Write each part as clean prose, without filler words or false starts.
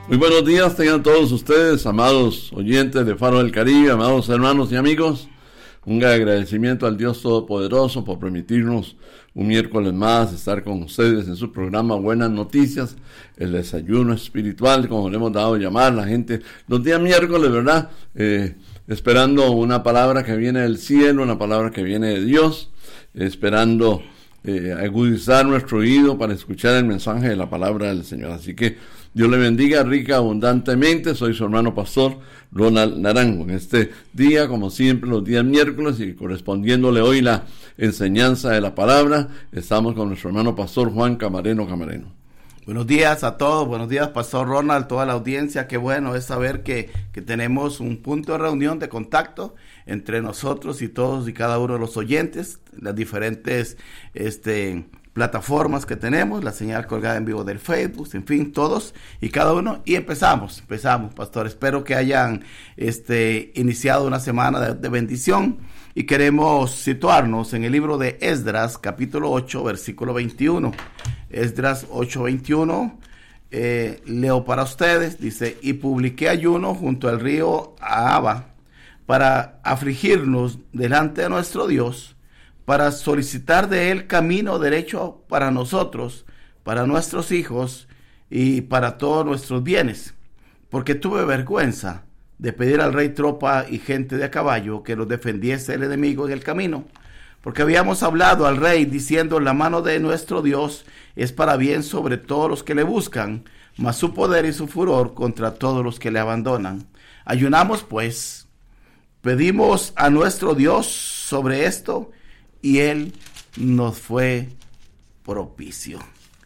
Muy buenos días tengan todos ustedes, amados oyentes de Faro del Caribe, amados hermanos y amigos. Un agradecimiento al Dios Todopoderoso por permitirnos un miércoles más estar con ustedes en su programa Buenas Noticias, el desayuno espiritual, como le hemos dado a llamar la gente los días miércoles, ¿verdad? Esperando una palabra que viene del cielo, una palabra que viene de Dios, esperando agudizar nuestro oído para escuchar el mensaje de la palabra del Señor. Así que Dios le bendiga rica, abundantemente. Soy su hermano pastor Ronald Naranjo. En este día, como siempre, los días miércoles y correspondiéndole hoy la enseñanza de la palabra, estamos con nuestro hermano pastor Juan Camareno. Buenos días a todos, buenos días pastor Ronald, toda la audiencia. Qué bueno es saber que tenemos un punto de reunión, de contacto entre nosotros y todos y cada uno de los oyentes, las diferentes plataformas que tenemos, la señal colgada en vivo del Facebook, en fin, todos y cada uno, y empezamos, pastor. Espero que hayan iniciado una semana de bendición, y queremos situarnos en el libro de Esdras, capítulo 8, versículo 21. Esdras 8, 21, leo para ustedes, dice: y publiqué ayuno junto al río Ahava para afligirnos delante de nuestro Dios, para solicitar de él camino derecho para nosotros, para nuestros hijos y para todos nuestros bienes, porque tuve vergüenza de pedir al rey tropa y gente de a caballo que nos defendiese el enemigo en el camino, porque habíamos hablado al rey diciendo: la mano de nuestro Dios es para bien sobre todos los que le buscan, mas su poder y su furor contra todos los que le abandonan. Ayunamos pues, pedimos a nuestro Dios sobre esto, y él nos fue propicio.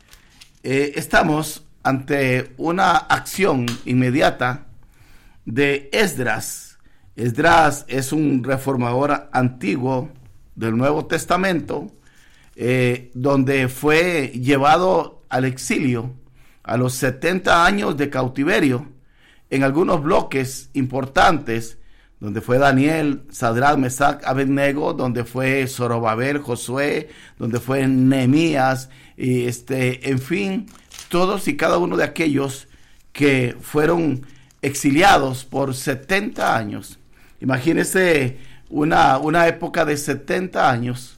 Estamos ante una acción inmediata de Esdras. Esdras es un reformador antiguo del Nuevo Testamento, donde fue llevado al exilio a los 70 años de cautiverio en algunos bloques importantes, donde fue Daniel, Sadrach, Mesach, Abednego, donde fue Zorobabel, Josué, donde fue Nehemías, y en fin, todos y cada uno de aquellos que fueron exiliados por 70 años. Imagínese una época de 70 años,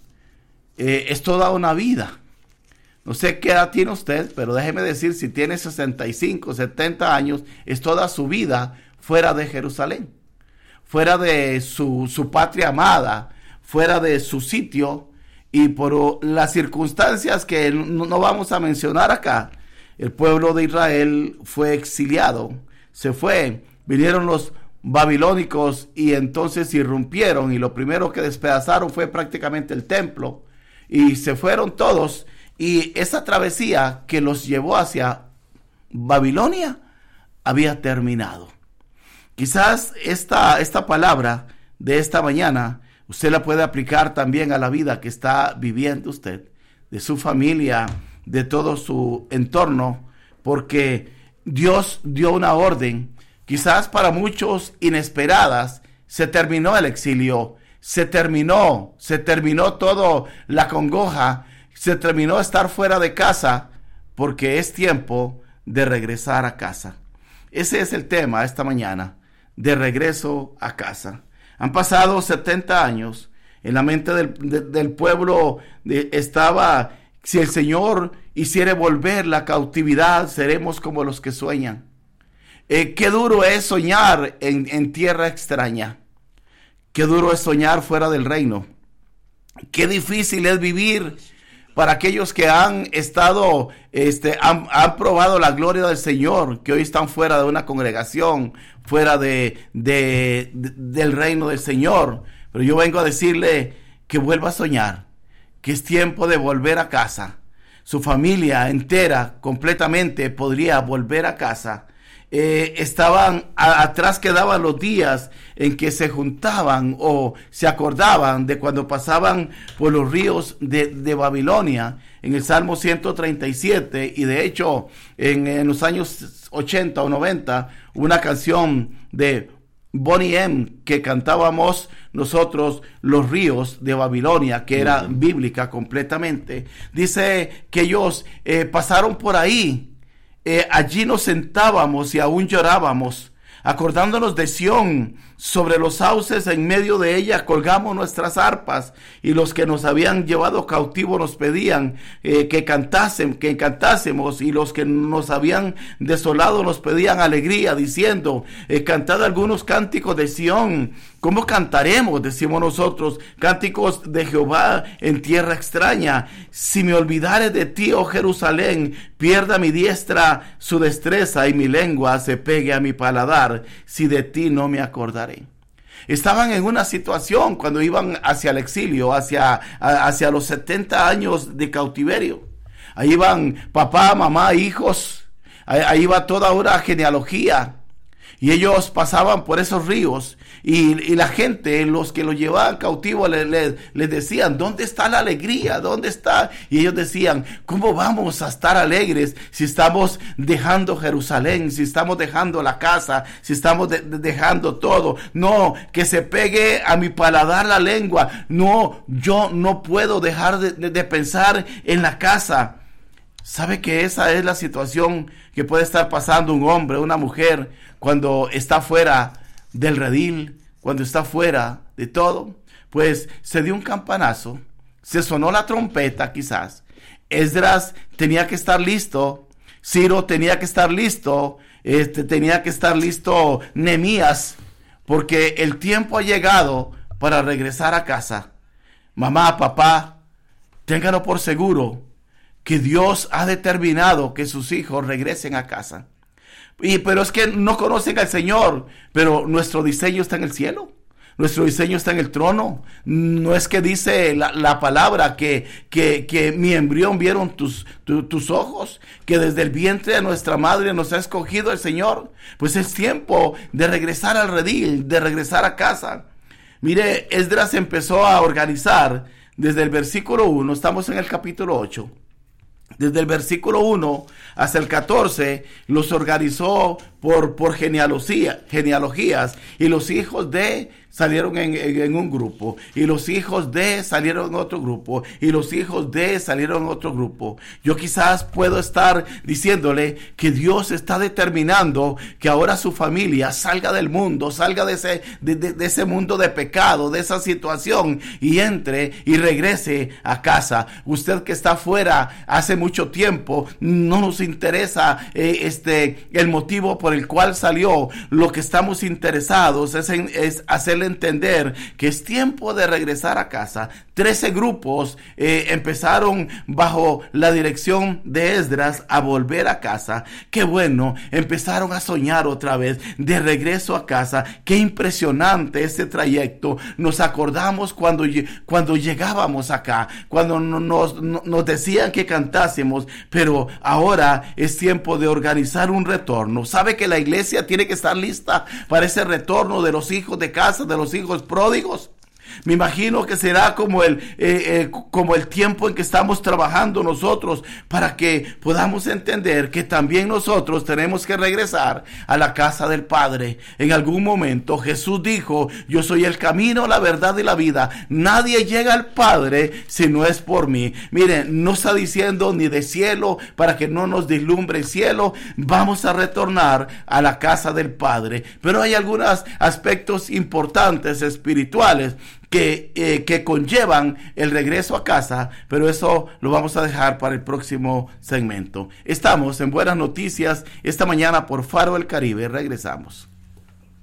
es toda una vida. No sé qué edad tiene usted, pero déjeme decir, si tiene 65, 70 años, es toda su vida fuera de Jerusalén, fuera de su patria amada, fuera de su sitio, y por las circunstancias que no vamos a mencionar acá, el pueblo de Israel fue exiliado, se fue, vinieron los babilónicos y entonces irrumpieron, y lo primero que despedazaron fue prácticamente el templo, y se fueron todos, y esa travesía que los llevó hacia Babilonia había terminado. Quizás esta palabra de esta mañana usted la puede aplicar también a la vida que está viviendo usted, de su familia, de todo su entorno, porque Dios dio una orden, quizás para muchos inesperadas. Se terminó el exilio, se terminó todo la congoja, se terminó estar fuera de casa, porque es tiempo de regresar a casa. Ese es el tema esta mañana, de regreso a casa. Han pasado 70 años. En la mente del pueblo estaba: si el Señor hiciere volver la cautividad, seremos como los que sueñan. Qué duro es soñar en tierra extraña. Qué duro es soñar fuera del reino. Qué difícil es vivir para aquellos que han estado, han probado la gloria del Señor, que hoy están fuera de una congregación, fuera del reino del Señor. Pero yo vengo a decirle que vuelva a soñar, que es tiempo de volver a casa. Su familia entera, completamente, podría volver a casa. Atrás quedaban los días en que se juntaban o se acordaban de cuando pasaban por los ríos de Babilonia, en el Salmo 137, y de hecho en los años 80 o 90, una canción de Bonnie M que cantábamos nosotros, Los ríos de Babilonia, que era bíblica completamente. Dice que ellos pasaron por ahí allí nos sentábamos y aún llorábamos, acordándonos de Sión. Sobre los sauces en medio de ella colgamos nuestras arpas, y los que nos habían llevado cautivo nos pedían que cantásemos, y los que nos habían desolado nos pedían alegría, diciendo: cantad algunos cánticos de Sión. ¿Cómo cantaremos?, decimos nosotros, cánticos de Jehová en tierra extraña. Si me olvidare de ti, oh Jerusalén, pierda mi diestra su destreza, y mi lengua se pegue a mi paladar, si de ti no me acordaré. Estaban en una situación cuando iban hacia el exilio, hacia los 70 años de cautiverio. Ahí iban papá, mamá, hijos, ahí iba toda una genealogía. Y ellos pasaban por esos ríos, y la gente, los que los llevaban cautivo, les decían: ¿dónde está la alegría? ¿Dónde está? Y ellos decían: ¿cómo vamos a estar alegres si estamos dejando Jerusalén, si estamos dejando la casa, si estamos dejando todo? No, que se pegue a mi paladar la lengua. No, yo no puedo dejar de pensar en la casa. ¿Sabe que esa es la situación que puede estar pasando un hombre, una mujer, cuando está fuera del redil, cuando está fuera de todo? Pues se dio un campanazo, se sonó la trompeta quizás. Esdras tenía que estar listo, Ciro tenía que estar listo, tenía que estar listo Nehemías, porque el tiempo ha llegado para regresar a casa. Mamá, papá, ténganlo por seguro que Dios ha determinado que sus hijos regresen a casa. Pero es que no conocen al Señor, pero nuestro diseño está en el cielo. Nuestro diseño está en el trono. No es que dice la palabra que mi embrión vieron tus ojos, que desde el vientre de nuestra madre nos ha escogido el Señor. Pues es tiempo de regresar al redil, de regresar a casa. Mire, Esdras empezó a organizar desde el versículo 1, estamos en el capítulo 8. Desde el versículo 1 hasta el 14, los organizó por genealogías, y los hijos de salieron en un grupo, y los hijos de salieron en otro grupo, y los hijos de salieron en otro grupo. Yo quizás puedo estar diciéndole que Dios está determinando que ahora su familia salga del mundo, salga de ese mundo de pecado, de esa situación, y entre y regrese a casa. Usted que está afuera hace mucho tiempo, no nos interesa el motivo por el cual salió. Lo que estamos interesados es hacerle entender que es tiempo de regresar a casa. 13 grupos empezaron bajo la dirección de Esdras a volver a casa. Qué bueno, empezaron a soñar otra vez de regreso a casa. Qué impresionante este trayecto. Nos acordamos cuando llegábamos acá, cuando nos decían que cantásemos, pero ahora es tiempo de organizar un retorno. ¿Sabe que la iglesia tiene que estar lista para ese retorno de los hijos de casa, de los hijos pródigos? Me imagino que será como el tiempo en que estamos trabajando nosotros, para que podamos entender que también nosotros tenemos que regresar a la casa del Padre. En algún momento Jesús dijo: yo soy el camino, la verdad y la vida. Nadie llega al Padre si no es por mí. Miren, no está diciendo ni de cielo, para que no nos deslumbre el cielo. Vamos a retornar a la casa del Padre, pero hay algunos aspectos importantes espirituales que conllevan el regreso a casa, pero eso lo vamos a dejar para el próximo segmento. Estamos en Buenas Noticias esta mañana por Faro del Caribe. Regresamos.